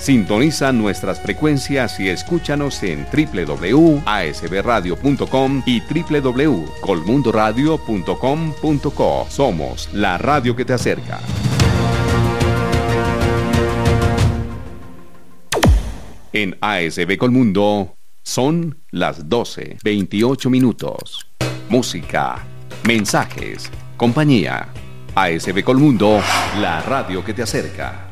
Sintoniza nuestras frecuencias y escúchanos en www.asbradio.com y www.colmundoradio.com.co. Somos la radio que te acerca. En ASB Colmundo son las 12:28 minutos. Música, mensajes, compañía. ASB Colmundo, la radio que te acerca.